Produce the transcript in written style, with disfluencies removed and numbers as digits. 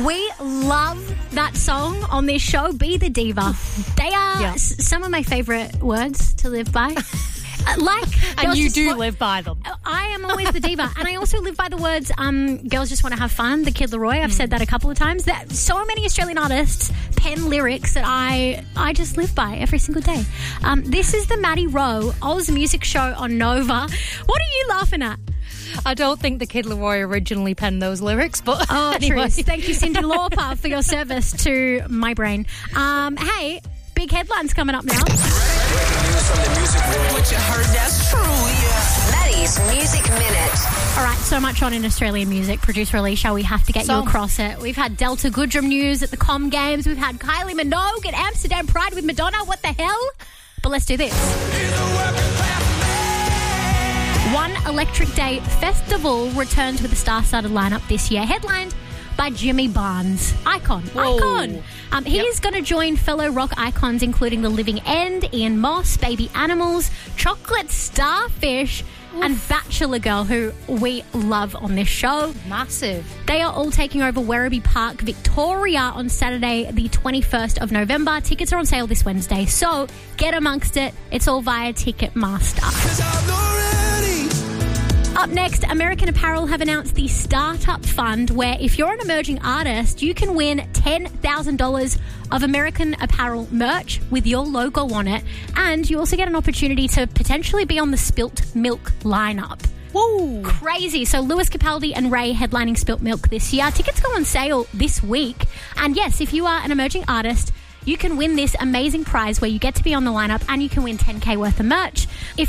We love that song on this show, Be the Diva. They are some of my favourite words to live by. And you do live by them. I am always the diva. And I also live by the words, girls just want to have fun, the Kid Laroi. I've said that a couple of times. That so many Australian artists pen lyrics that I just live by every single day. This is the Maddie Rowe Oz Music Show on Nova. What are you laughing at? I don't think the Kid Laroi originally penned those lyrics, but anyway. Truth. Thank you, Cyndi Lauper, for your service to my brain. Hey, big headlines coming up now. What you heard, that's true, yeah. Maddie's Music Minute. All right, so much on in Australian music. Producer Alicia, we have to get you across it. We've had Delta Goodrum news at the Com Games. We've had Kylie Minogue at Amsterdam Pride with Madonna. What the hell? But let's do this. One Electric Day Festival returns with a star-studded lineup this year, headlined by Jimmy Barnes. Icon. He's going to join fellow rock icons including The Living End, Ian Moss, Baby Animals, Chocolate Starfish, and Bachelor Girl, who we love on this show. Massive. They are all taking over Werribee Park, Victoria on Saturday, the 21st of November. Tickets are on sale this Wednesday, so get amongst it. It's all via Ticketmaster. Up next, American Apparel have announced the Startup Fund, where if you're an emerging artist, you can win $10,000 of American Apparel merch with your logo on it. And you also get an opportunity to potentially be on the Spilt Milk lineup. Whoa. Crazy. So Lewis Capaldi and Ray headlining Spilt Milk this year. Tickets go on sale this week. And yes, if you are an emerging artist, you can win this amazing prize where you get to be on the lineup and you can win $10,000 worth of merch.